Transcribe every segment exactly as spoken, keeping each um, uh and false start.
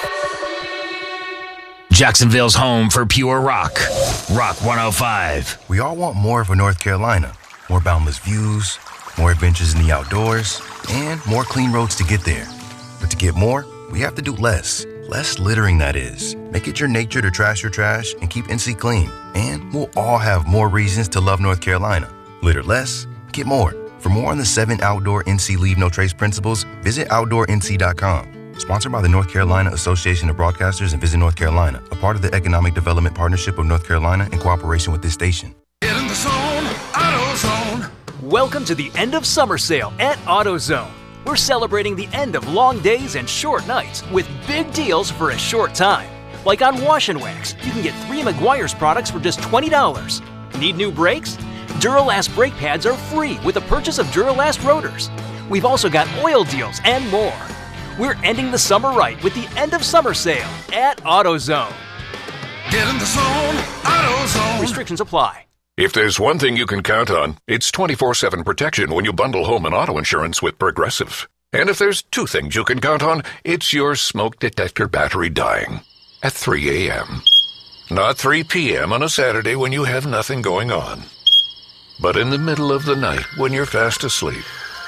Jacksonville's home for pure rock. Rock one oh five. We all want more for North Carolina. More boundless views, more adventures in the outdoors, and more clean roads to get there. But to get more, we have to do less. Less littering, that is. Make it your nature to trash your trash and keep N C clean. And we'll all have more reasons to love North Carolina. Litter less, get more. For more on the seven outdoor N C Leave No Trace principles, visit outdoor N C dot com. Sponsored by the North Carolina Association of Broadcasters and Visit North Carolina, a part of the Economic Development Partnership of North Carolina in cooperation with this station. Get in the zone, AutoZone. Welcome to the end of summer sale at AutoZone. We're celebrating the end of long days and short nights with big deals for a short time. Like on Wash and Wax, you can get three Meguiar's products for just twenty dollars. Need new brakes? Duralast brake pads are free with the purchase of Duralast rotors. We've also got oil deals and more. We're ending the summer right with the end of summer sale at AutoZone. Get in the zone, AutoZone. Restrictions apply. If there's one thing you can count on, it's twenty-four seven protection when you bundle home and auto insurance with Progressive. And if there's two things you can count on, it's your smoke detector battery dying at three a.m. Not three p.m. on a Saturday when you have nothing going on, but in the middle of the night when you're fast asleep.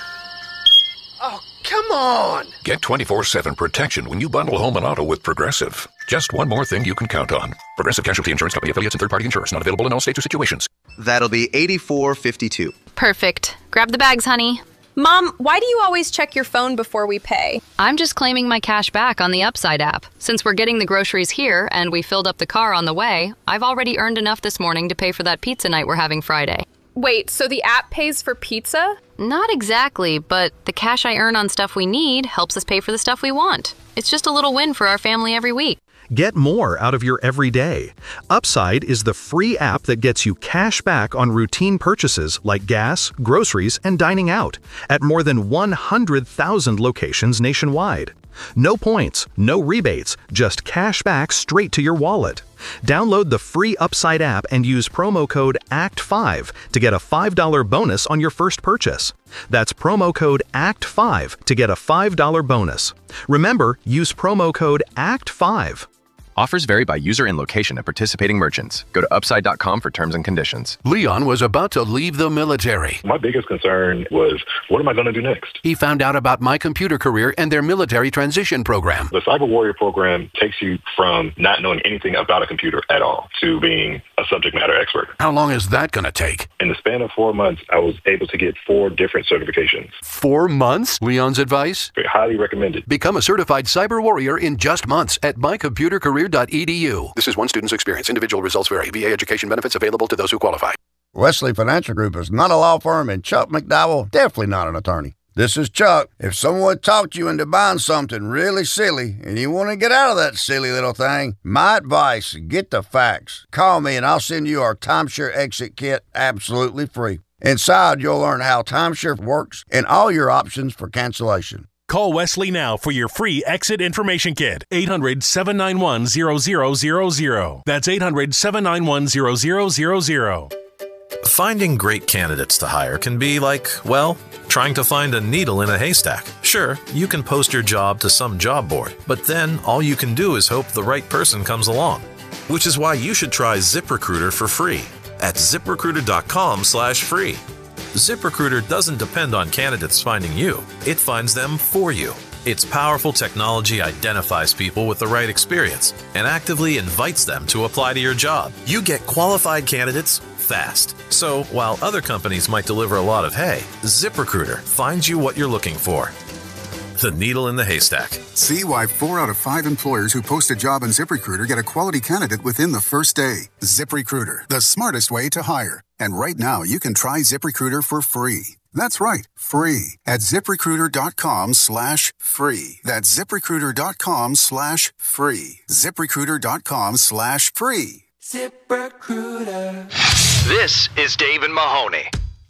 Oh, come on! Get twenty-four seven protection when you bundle home and auto with Progressive. Just one more thing you can count on. Progressive Casualty Insurance Company affiliates and third-party insurers. Not available in all states or situations. That'll be eighty-four fifty-two. Perfect. Grab the bags, honey. Mom, why do you always check your phone before we pay? I'm just claiming my cash back on the Upside app. Since we're getting the groceries here and we filled up the car on the way, I've already earned enough this morning to pay for that pizza night we're having Friday. Wait, so the app pays for pizza? Not exactly, but the cash I earn on stuff we need helps us pay for the stuff we want. It's just a little win for our family every week. Get more out of your everyday. Upside is the free app that gets you cash back on routine purchases like gas, groceries, and dining out at more than one hundred thousand locations nationwide. No points, no rebates, just cash back straight to your wallet. Download the free Upside app and use promo code A C T five to get a five dollars bonus on your first purchase. That's promo code A C T five to get a five dollars bonus. Remember, use promo code A C T five. Offers vary by user and location at participating merchants. Go to upside dot com for terms and conditions. Leon was about to leave the military. My biggest concern was, what am I going to do next? He found out about My Computer Career and their military transition program. The Cyber Warrior program takes you from not knowing anything about a computer at all to being a subject matter expert. How long is that going to take? In the span of four months, I was able to get four different certifications. Four months? Leon's advice? Highly recommended. Become a certified cyber warrior in just months at my computer career dot e d u. This is one student's experience. Individual results vary. V A education benefits available to those who qualify. Wesley Financial Group is not a law firm, and Chuck McDowell definitely not an attorney. This is Chuck. If someone talked you into buying something really silly and you want to get out of that silly little thing, my advice, get the facts. Call me and I'll send you our timeshare exit kit absolutely free. Inside, you'll learn how timeshare works and all your options for cancellation. Call Wesley now for your free exit information kit. eight hundred, seven nine one, zero zero zero zero. That's eight hundred, seven nine one, zero zero zero zero. Finding great candidates to hire can be like, well, trying to find a needle in a haystack. Sure, you can post your job to some job board, but then all you can do is hope the right person comes along. Which is why you should try ZipRecruiter for free at zip recruiter dot com slash free. ZipRecruiter doesn't depend on candidates finding you. It finds them for you. Its powerful technology identifies people with the right experience and actively invites them to apply to your job. You get qualified candidates fast. So while other companies might deliver a lot of hay, ZipRecruiter finds you what you're looking for. The needle in the haystack. See why four out of five employers who post a job on ZipRecruiter get a quality candidate within the first day. ZipRecruiter, the smartest way to hire. And right now, you can try ZipRecruiter for free. That's right, free at zip recruiter dot com slash free. That's zip recruiter dot com slash free. zip recruiter dot com slash free. ZipRecruiter. This is David Mahoney.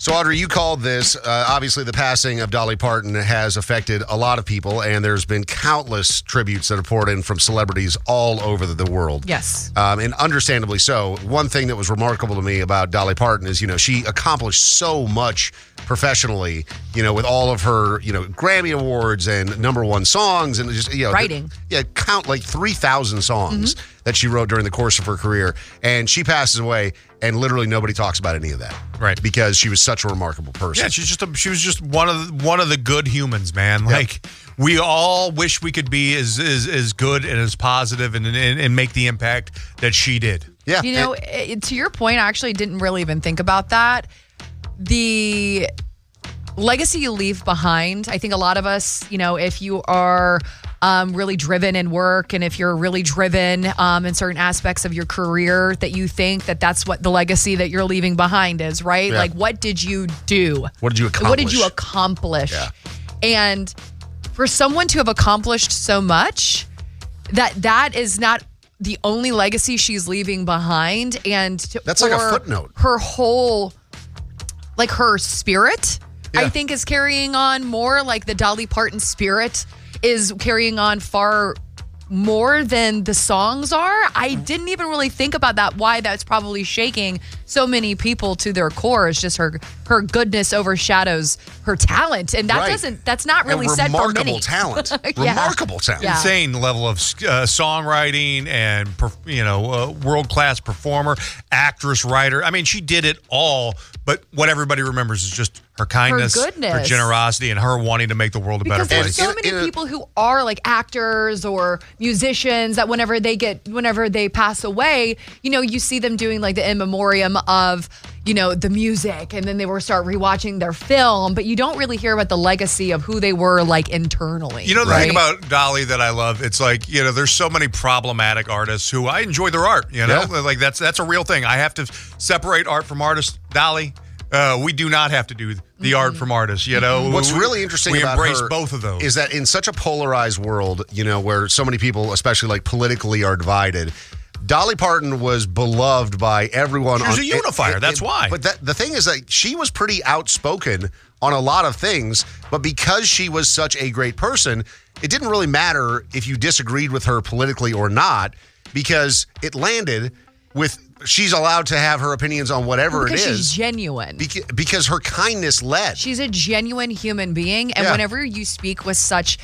So, Audrey, you called this. Uh, obviously, the passing of Dolly Parton has affected a lot of people, and there's been countless tributes that are poured in from celebrities all over the, the world. Yes. Um, and understandably so. One thing that was remarkable to me about Dolly Parton is, you know, she accomplished so much professionally, you know, with all of her, you know, Grammy Awards and number one songs and just, you know. Writing. The, yeah, count like three thousand songs mm-hmm. that she wrote during the course of her career. And she passes away, and literally nobody talks about any of that. Right. Because she was such a remarkable person. Yeah, she's just a, she was just one of the, one of the good humans, man. Like, yep. we all wish we could be as as, as good and as positive and, and and make the impact that she did. Yeah. You know, it, to your point, I actually didn't really even think about that. The legacy you leave behind, I think a lot of us, you know, if you are um, really driven in work and if you're really driven um, in certain aspects of your career, that you think that that's what the legacy that you're leaving behind is, right? Yeah. Like, what did you do? What did you accomplish? What did you accomplish? Yeah. And for someone to have accomplished so much, that that is not the only legacy she's leaving behind. And to, that's like a footnote. Her whole, like her spirit, yeah. I think is carrying on more. Like the Dolly Parton spirit is carrying on far more than the songs are. I didn't even really think about that, why that's probably shaking so many people to their core. It's just her her goodness overshadows her talent. And that right. doesn't, that's not really and said for many. Remarkable talent. yeah. Remarkable talent. Yeah. Insane level of uh, songwriting and, you know, uh, world-class performer, actress, writer. I mean, she did it all, but what everybody remembers is just her kindness, her goodness, her generosity, and her wanting to make the world a because better there's place. so many people who are like actors or musicians that whenever they get, whenever they pass away, you know, you see them doing like the in memoriam of, you know, the music, and then they will start rewatching their film, but you don't really hear about the legacy of who they were like internally. You know the right? thing about Dolly that I love, it's like, you know, there's so many problematic artists who I enjoy their art, you know? Yeah. Like that's that's a real thing. I have to separate art from artists. Dolly, uh, we do not have to do the mm-hmm. art from artists, you know? What's we, really interesting we about embrace her both of those. Is that in such a polarized world, you know, where so many people, especially like politically, are divided, Dolly Parton was beloved by everyone. She was on, a unifier, it, it, that's it, why. But that, the thing is that she was pretty outspoken on a lot of things, but because she was such a great person, it didn't really matter if you disagreed with her politically or not, because it landed with, she's allowed to have her opinions on whatever because it is. She's genuine. Beca- because her kindness led. She's a genuine human being, and Yeah. whenever you speak with such,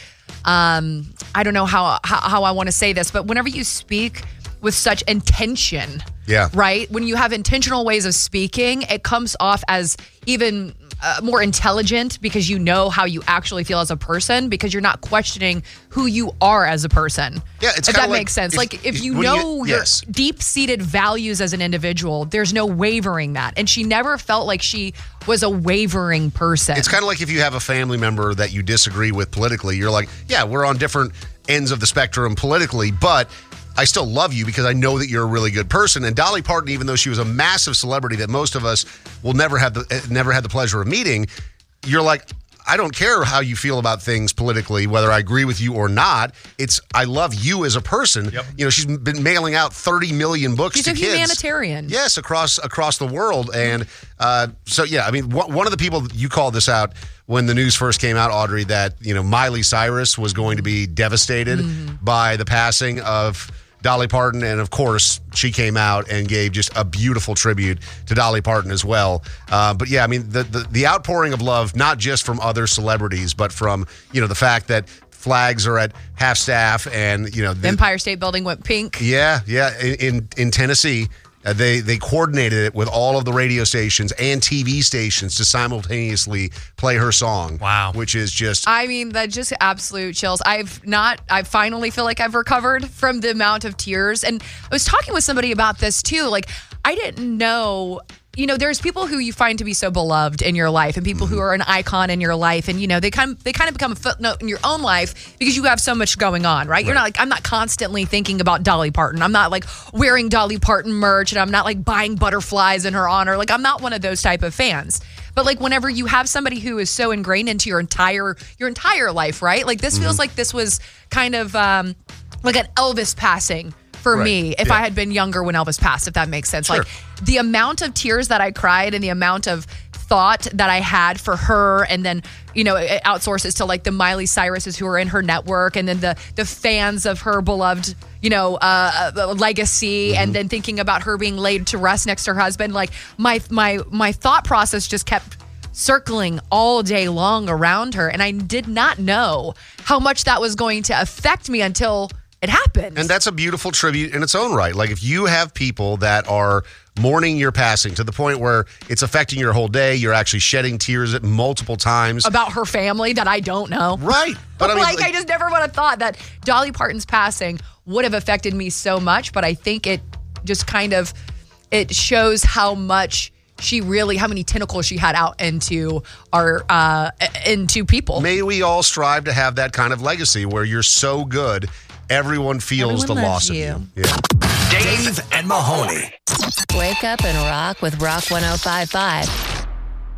um, I don't know how, how, how I want to say this, but whenever you speak with such intention, Yeah. right? When you have intentional ways of speaking, it comes off as even uh, more intelligent because you know how you actually feel as a person, because you're not questioning who you are as a person. Yeah, it's if kinda that like makes sense. if- like if you when know you- your yes. deep-seated values as an individual, there's no wavering that. And she never felt like she was a wavering person. It's kind of like if you have a family member that you disagree with politically, you're like, yeah, we're on different ends of the spectrum politically, but I still love you because I know that you're a really good person. And Dolly Parton, even though she was a massive celebrity that most of us will never have the never had the pleasure of meeting, you're like, I don't care how you feel about things politically, whether I agree with you or not. It's I love you as a person. Yep. You know, she's been mailing out thirty million books She's to a kids. humanitarian. Yes, across across the world. And uh, so, yeah, I mean, wh- one of the people, you called this out when the news first came out, Audrey, that, you know, Miley Cyrus was going to be devastated Mm-hmm. by the passing of Dolly Parton. And of course, she came out and gave just a beautiful tribute to Dolly Parton as well. Uh, but yeah, I mean, the, the the outpouring of love, not just from other celebrities, but from, you know, the fact that flags are at half staff and, you know, The the, Empire State Building went pink. yeah, yeah, in in, in Tennessee. Uh, they they coordinated it with all of the radio stations and T V stations to simultaneously play her song. Wow. Which is just... I mean, that just absolute chills. I've not, I finally feel like I've recovered from the amount of tears. And I was talking with somebody about this too. Like, I didn't know, you know, there's people who you find to be so beloved in your life and people who are an icon in your life. And, you know, they kind of, they kind of become a footnote in your own life because you have so much going on, right? You're not like, I'm not constantly thinking about Dolly Parton. I'm not like wearing Dolly Parton merch and I'm not like buying butterflies in her honor. Like, I'm not one of those type of fans. But like whenever you have somebody who is so ingrained into your entire, your entire life, right? Like this feels like this was kind of um, like an Elvis passing for Right. me if Yeah. I had been younger when Elvis passed, if that makes sense. Sure. Like the amount of tears that I cried and the amount of thought that I had for her, and then, you know, it outsources to like the Miley Cyruses who are in her network, and then the the fans of her beloved, you know, uh, uh, legacy, mm-hmm. and then thinking about her being laid to rest next to her husband. Like my my my thought process just kept circling all day long around her, and I did not know how much that was going to affect me until it happened. And that's a beautiful tribute in its own right. Like if you have people that are mourning your passing to the point where it's affecting your whole day, you're actually shedding tears at multiple times about her family that I don't know. Right. But I mean, like, like I just never would have thought that Dolly Parton's passing would have affected me so much, but I think it just kind of, it shows how much she really, how many tentacles she had out into our, uh, into people. May we all strive to have that kind of legacy where you're so good, everyone feels Everyone the loves loss you. of you. Yeah. Dave and Mahoney. Wake up and rock with Rock one oh five point five.